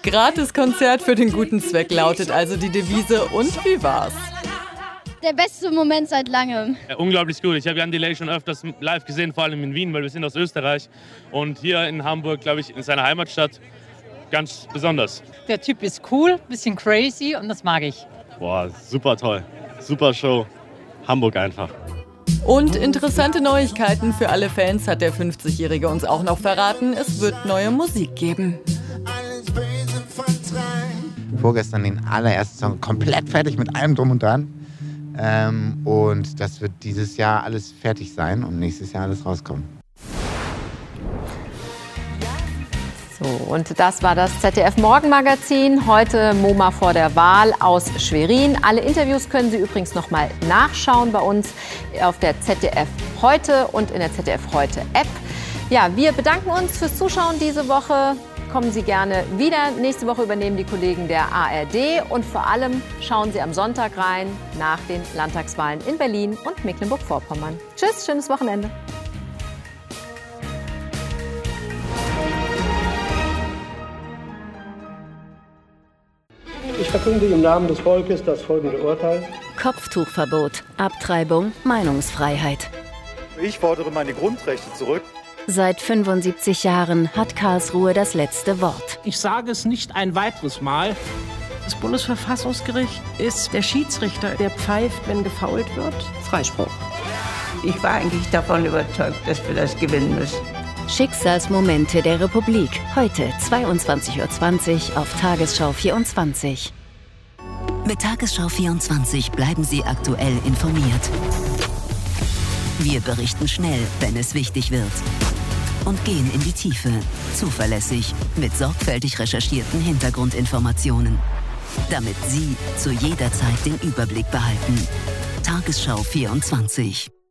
Gratis-Konzert für den guten Zweck lautet also die Devise. Und wie war's? Der beste Moment seit langem. Ja, unglaublich gut. Ich habe Jan Delay schon öfters live gesehen, vor allem in Wien, weil wir sind aus Österreich. Und hier in Hamburg, glaube ich, in seiner Heimatstadt, ganz besonders. Der Typ ist cool, bisschen crazy und das mag ich. Boah, super toll. Super Show. Hamburg einfach. Und interessante Neuigkeiten für alle Fans hat der 50-Jährige uns auch noch verraten. Es wird neue Musik geben. Vorgestern den allerersten Song komplett fertig mit allem drum und dran. Und das wird dieses Jahr alles fertig sein und nächstes Jahr alles rauskommen. So, und das war das ZDF-Morgenmagazin. Heute MoMA vor der Wahl aus Schwerin. Alle Interviews können Sie übrigens noch mal nachschauen bei uns auf der ZDF Heute und in der ZDF Heute App. Ja, wir bedanken uns fürs Zuschauen diese Woche. Kommen Sie gerne wieder. Nächste Woche übernehmen die Kollegen der ARD. Und vor allem schauen Sie am Sonntag rein nach den Landtagswahlen in Berlin und Mecklenburg-Vorpommern. Tschüss, schönes Wochenende. Ich verkünde im Namen des Volkes das folgende Urteil. Kopftuchverbot, Abtreibung, Meinungsfreiheit. Ich fordere meine Grundrechte zurück. Seit 75 Jahren hat Karlsruhe das letzte Wort. Ich sage es nicht ein weiteres Mal. Das Bundesverfassungsgericht ist der Schiedsrichter, der pfeift, wenn gefoult wird. Freispruch. Ich war eigentlich davon überzeugt, dass wir das gewinnen müssen. Schicksalsmomente der Republik. Heute 22:20 Uhr auf Tagesschau 24. Mit Tagesschau 24 bleiben Sie aktuell informiert. Wir berichten schnell, wenn es wichtig wird. Und gehen in die Tiefe. Zuverlässig, mit sorgfältig recherchierten Hintergrundinformationen. Damit Sie zu jeder Zeit den Überblick behalten. Tagesschau 24.